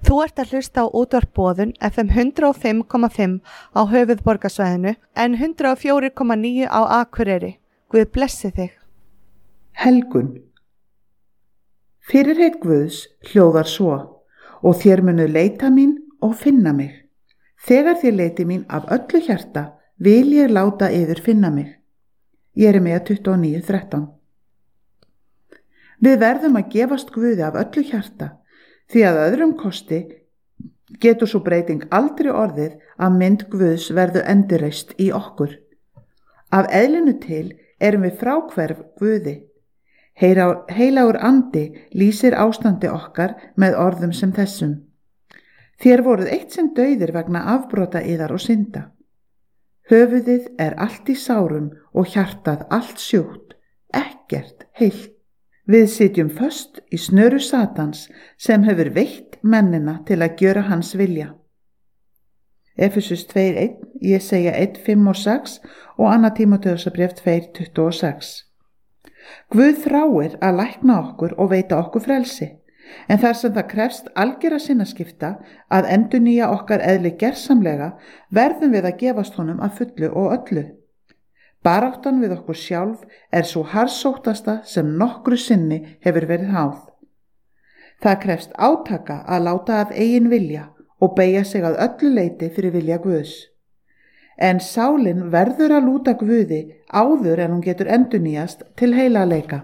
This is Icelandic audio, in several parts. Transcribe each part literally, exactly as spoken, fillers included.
Þú ert að hlusta á útvarp Boðun F M hundrað og fimm komma fimm á höfuðborgarsvæðinu en hundrað og fjögur komma níu á Akureyri. Guð blessi þig. Helgun. Fyrirheit Guðs hljóðar svo: og þér munu leita mín og finna mig. Þegar þér leiti mín af öllu hjarta, vil ég láta yður finna mig. Jeremía tuttugu og níu þrettán. Við verðum að gefast Guði af öllu hjarta, því að öðrum kosti getur svo breyting aldrei orðið að mynd Guðs verður endurreist í okkur. Af eðlinu til erum við fráhverf Guði. Heilagur andi lýsir ástandi okkar með orðum sem þessum: þér voruð eitt sem dauðir vegna afbrota yðar og synda. Höfuðið er allt í sárum og hjartað allt sjúkt, ekkert heilt. Við sitjum föst í snöru Satans sem hefur veitt mennina til að gjöra hans vilja. Efesus tvö eitt, Jesaja eitt fimm og sex og annað Tímóteusarbréf tvö tuttugu og sex. Guð þráir að lækna okkur og veita okkur frelsi, en þar sem það krefst algera sinnaskipta að endurnýja okkar eðli gersamlega, verðum við að gefast honum að fullu og öllu. Baráttan við okkur sjálf er svo harðsóttasta sem nokkru sinni hefur verið háð. Það krefst átaka að láta af eigin vilja og beygja sig að öllu leyti fyrir vilja Guðs. En sálin verður að lúta Guði áður en hún getur endurnýjast til heilagleika.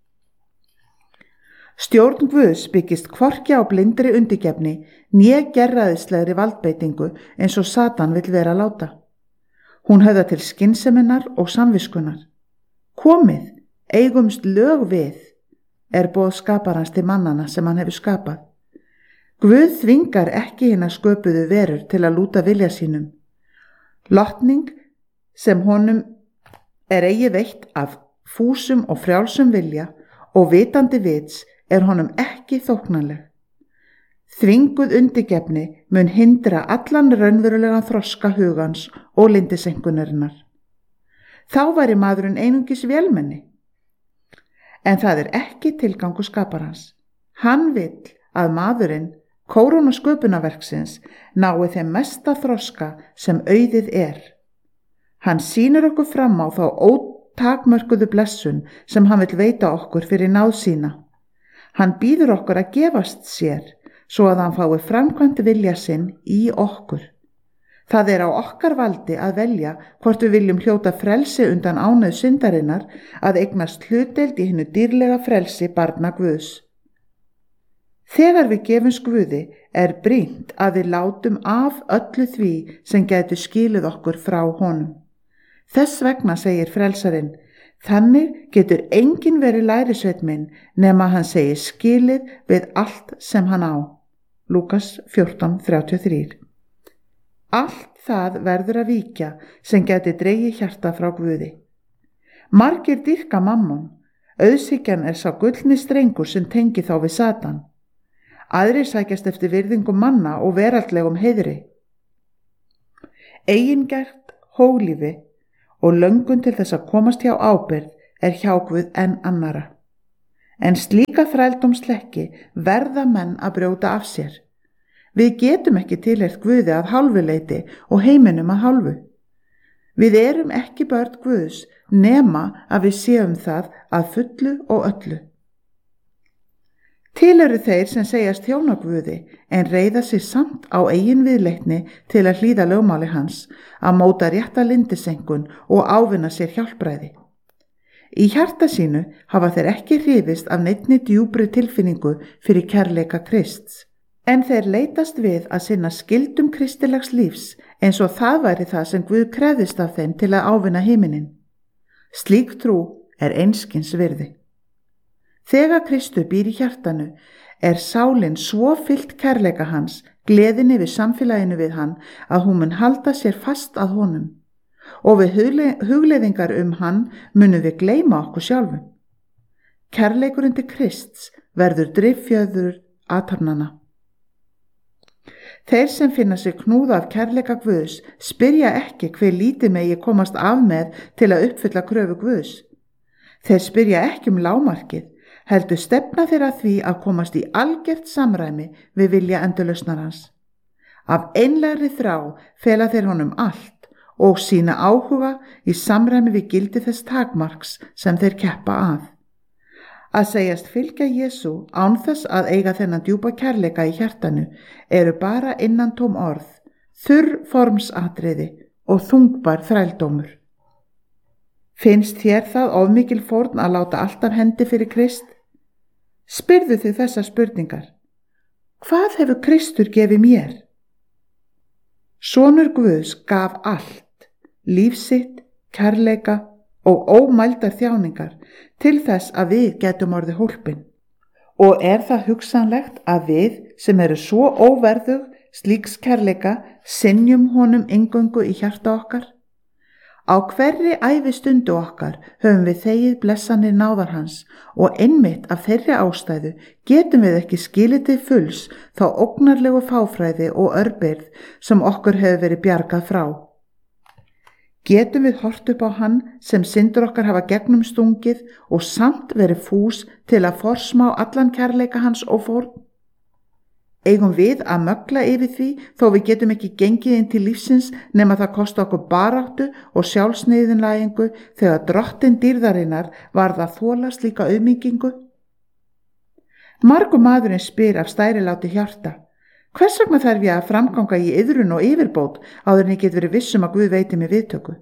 Stjórn Guðs byggist hvorki á blindri undirgefni né gerræðislegri valdbeitingu eins og Satan vill vera að láta. Hún höfða til skynseminnar og samviskunar. Komið, eigumst lög við, er boð skaparans til mannana sem hann hefur skapað. Guð þvingar ekki hina sköpuðu verur til að lúta vilja sínum. Lotning sem honum er eigi veitt af fúsum og frjálsum vilja og vitandi vits er honum ekki þóknanleg. Þvinguð undirgefni mun hindra allan raunverulegan þroska hugans og lindisengunarinnar. Þá væri maðurinn einungis vélmenni. En það er ekki tilgangur skaparans. Hann vill að maðurinn, kóróna sköpunarverksins, nái þeim mesta þroska sem auðið er. Hann sýnir okkur fram á þá ótakmörkuðu blessun sem hann vill veita okkur fyrir náð sína. Hann býður okkur að gefast sér, svo að hann fái framkvæmt vilja sinn í okkur. Það er á okkar valdi að velja hvort við viljum hljóta frelsi undan ánauð syndarinnar, að eignast hlutdeild í hinu dýrlega frelsi barna Guðs. Þegar við gefumst Guði er brýnt að við látum af öllu því sem gætu skilið okkur frá honum. Þess vegna segir frelsarinn: þannig getur enginn verið lærisveinn minn nema hann segir skilið við allt sem hann á. Lúkas fjórtán þrjátíu og þrjú. Allt það verður að víkja sem geti dregið hjarta frá Guði. Margir dýrka mammon, auðshyggjan er sá gullni strengur sem tengi þá við Satan. Aðrir sækjast eftir virðingum manna og veraldlegum heiðri. Eigingert hóglífi og löngun til þess að komast hjá ábyrgð er hjá Guð en annara. En slíka þrældómslekki verða menn að brjóta af sér. Við getum ekki tilheyrt Guði að hálfu leyti og heiminum að hálfu. Við erum ekki börn Guðs nema að við séum það að fullu og öllu. Til eru þeir sem segjast þjóna Guði en reiða sig samt á eigin viðleitni til að hlýða lögmáli hans, að móta rétta lindisengun og ávinna sér hjálpræði. Í hjarta sínu hafa þeir ekki hrifist af neinni djúpri tilfinningu fyrir kærleika Krists, en þeir leitast við að sinna skyldum kristilegs lífs eins og það væri það sem Guð krefðist af þeim til að ávinna himinin. Slík trú er einskis virði. Þegar Kristur býr í hjartanu er sálin svo fyllt kærleika hans, gleðinni við samfélaginu við hann, að hún mun halda sér fast að honum. Og við hugleiðingar um hann munum við gleyma okkur sjálfum. Kærleikurinn til Krists verður driffjöður athafnanna. Þeir sem finna sig knúða af kærleika Guðs spyrja ekki hve lítið megi komast af með til að uppfylla kröfu Guðs. Þeir spyrja ekki um lágmarkið, heldur stefna þeirra því að komast í algert samræmi við vilja endurlausnarans. Af einlegri þrá fela þeir honum allt og sína áhuga í samræmi við gildi þess takmarks sem þeir keppa að. Að segjast fylgja Jesú án þess að eiga þennan djúpa kærleika í hjartanu eru bara innantóm orð, þurr formsatriði og þungbar þrældómur. Finnst þér það of mikil fórn að láta allt af hendi fyrir Krist? Spyrðu þig þessar spurningar. Hvað hefur Kristur gefið mér? Sonur Guðs gaf allt, líf sitt, kærleika og ómældar þjáningar til þess að við getum orðið hólpin. Og er það hugsanlegt að við sem eru svo óverðug slíks kærleika synjum honum eingöngu í hjarta okkar? Á hverri ævistundu okkar höfum við þegið blessanir náðar hans og einmitt af þeirri ástæðu getum við ekki skilið til fulls þá ógnarlegu fáfræði og örbirð sem okkur hefur verið bjargað frá. Getum við hort upp á hann sem syndur okkar hafa gegnum stungið og samt verið fús til að forsmá allan kærleika hans og fórn? Eigum við að mögla yfir því þó við getum ekki gengið inn til lífsins nema það kosta okkur baráttu og sjálfsneiðinlægingu þegar drottin dýrðarinnar varð að þola slíka auðmýkingu? Margur maðurinn spyr af stæriláti hjarta, hvers vegna þarf ég að framganga í iðrun og yfirbót áður en ég get verið vissum að Guð veiti mig viðtöku?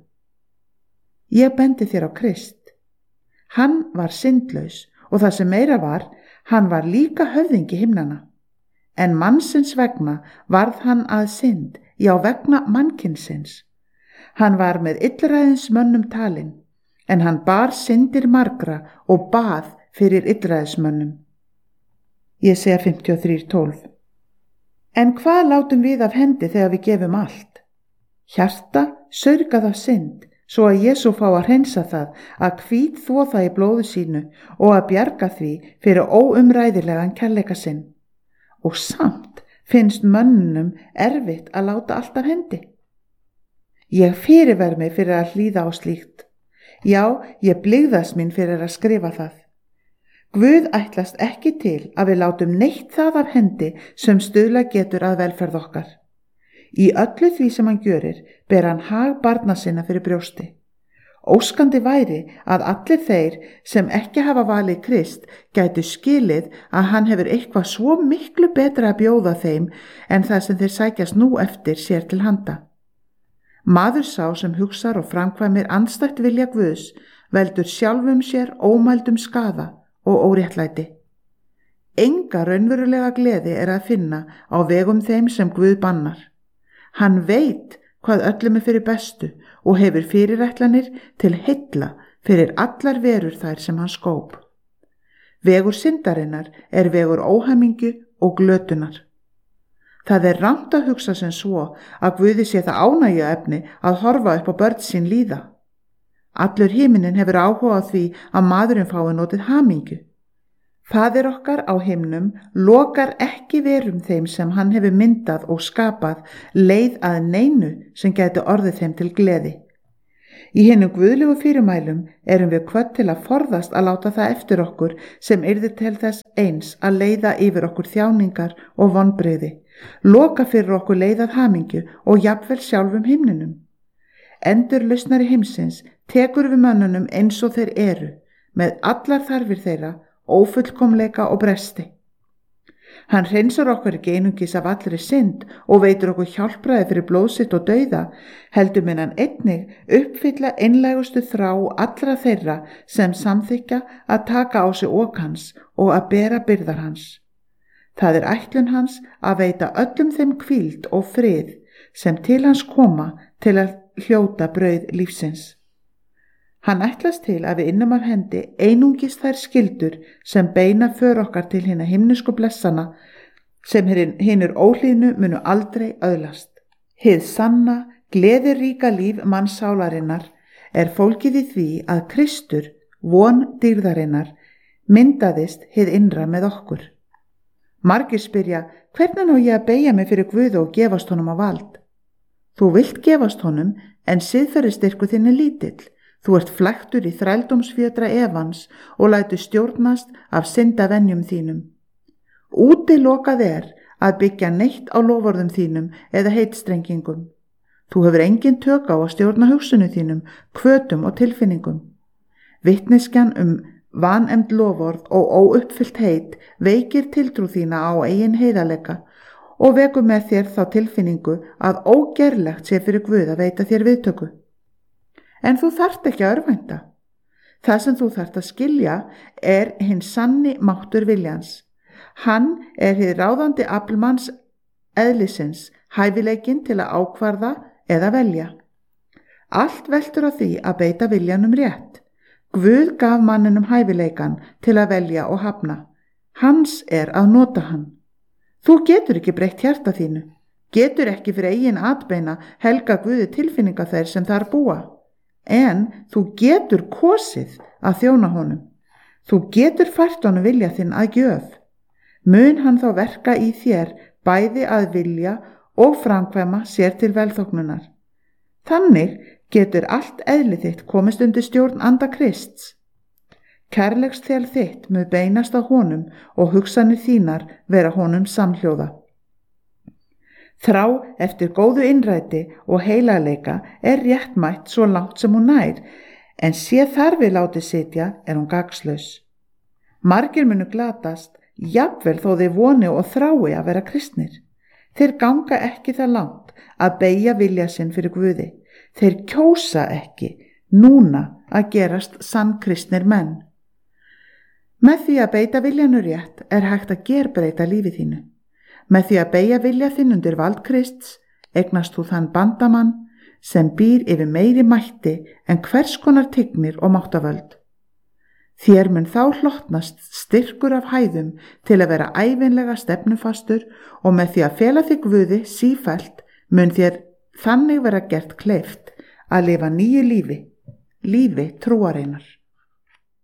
Ég bendi þér á Krist. Hann var syndlaus og það sem meira var, hann var líka höfðingi himnanna. En mannsins vegna varð hann að synd, já vegna mannkynsins. Hann var með illræðins mönnum talinn, en hann bar syndir margra og bað fyrir illræðismönnum. Jesaja fimmtíu og þrjú tólf. En hvað látum við af hendi þegar við gefum allt? Hjarta saurgað af synd, svo að Jesú fá að hreinsa það, að hvít þvo það í blóðu sínu og að bjarga því fyrir óumræðilegan kærleika sinn. Og samt finnst mönnum erfitt að láta allt af hendi. Ég fyrirver mig fyrir að hlýða á slíkt. Já, ég blygðast mín fyrir að skrifa það. Guð ætlast ekki til að við látum neitt það af hendi sem stuðla getur að velferð okkar. Í öllu því sem hann gjörir ber hann hag barna sinna fyrir brjósti. Óskandi væri að allir þeir sem ekki hafa valið Krist gætu skilið að hann hefur eitthvað svo miklu betra að bjóða þeim en það sem þeir sækjast nú eftir sér til handa. Maður sá sem hugsar og framkvæmir andstætt vilja Guðs veldur sjálfum sér ómældum skaða og óréttlæti. Enga raunverulega gleði er að finna á vegum þeim sem Guð bannar. Hann veit hvað öllum er fyrir bestu og hefur fyrirætlanir til heilla fyrir allar verur þær sem hann skóp. Vegur syndarinnar er vegur óhamingju og glötunar. Það er rangt að hugsa sem svo að Guði sé það ánægjuefni að horfa upp á börn sín líða. Allur himinin hefur áhuga á því að maðurinn fái notið hamingju. Faðir okkar á himnum lokar ekki verum þeim sem hann hefur myndað og skapað leið að neinu sem gæti orðið þeim til gleði. Í hinum guðlegu fyrirmælum erum við hvött til að forðast að láta það eftir okkur sem yrði til þess eins að leiða yfir okkur þjáningar og vonbrigði, loka fyrir okkur leiðað hamingju og jafnvel sjálfum himninum. Endurlausnari heimsins tekur við mönnunum eins og þeir eru, með allar þarfir þeirra, ófullkomleika og bresti. Hann hreinsar okkur ekki einungis af allri synd og veitur okkur hjálpraði fyrir blóðsitt og dauða, heldur minn hann einnig uppfylla einlægustu þrá allra þeirra sem samþykja að taka á sig ok hans og að bera byrðar hans. Það er ætlun hans að veita öllum þeim hvíld og frið sem til hans koma til að hljóta brauð lífsins. Hann ætlast til að við innum af hendi einungis þær skyldur sem beina för okkar til hina himnesku blessana sem hinir óhlýðnu munu aldrei öðlast. Hið sanna, gleðiríka líf mannssálarinnar er fólkið í því að Kristur, von dýrðarinnar, myndaðist hið innra með okkur. Margir spyrja, hvernig á ég að beygja mig fyrir Guði og gefast honum á vald? Þú vilt gefast honum en siðferðisstyrkur þinn er lítill. Þú ert flæktur í þrældómsfjötra efans og lætur stjórnast af syndavenjum þínum. Útilokað er að byggja neitt á loforðum þínum eða heitstrengingum. Þú hefur engin tök á að stjórna hugsunum þínum, hvötum og tilfinningum. Vitneskjan um vanefnd loforð og óuppfyllt heit veikir tiltrú þína á eigin heiðarleika og vekur með þér þá tilfinningu að ógerlegt sé fyrir Guð að veita þér viðtöku. En þú þarft ekki að örvænta. Það sem þú þarft að skilja er hinn sanni máttur viljans. Hann er hið ráðandi aflmanns eðlisins, hæfileikinn til að ákvarða eða velja. Allt veltur á því að beita viljanum rétt. Guð gaf manninum hæfileikan til að velja og hafna. Hans er að nota hann. Þú getur ekki breytt hjarta þínu. Getur ekki fyrir eigin atbeina helga Guði tilfinninga þeir sem þar búa. En þú getur kosið að þjóna honum. Þú getur fært honum vilja þinn að gjöf. Mun hann þá verka í þér bæði að vilja og framkvæma sér til velþóknunar. Þannig getur allt eðli þitt komist undir stjórn anda Krists. Kærleiksþel þitt mun beinast á honum og hugsanir þínar vera honum samhljóða. Þrá eftir góðu innræti og heilagleika er réttmætt svo langt sem hún nær, en sé þar við látið sitja er hún gagnslaus. Margir munu glatast, jafnvel þó þeir voni og þrái að vera kristnir. Þeir ganga ekki það langt að beygja vilja sinn fyrir Guði. Þeir kjósa ekki núna að gerast sannkristnir menn. Með því að beita viljanu rétt er hægt að gerbreyta lífi þínu. Með því að beygja vilja þinn undir vald Krists eignast þú þann bandamann sem býr yfir meiri mætti en hvers konar tignir og máttavöld. Þér mun þá hlotnast styrkur af hæðum til að vera ævinlega stefnufastur og með því að fela þig Guði sífellt mun þér þannig vera gert kleift að lifa nýju lífi, lífi trúarinnar.